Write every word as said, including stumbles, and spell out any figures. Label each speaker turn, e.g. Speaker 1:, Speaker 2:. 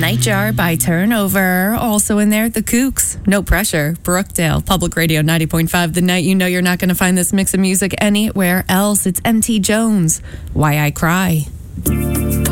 Speaker 1: Nightjar by Turnover. Also in there, The Kooks, No Pressure, Brookdale, Public Radio ninety point five, The Night You Know You're Not Going to Find This Mix of Music anywhere else. It's M T Jones, Why I Cry.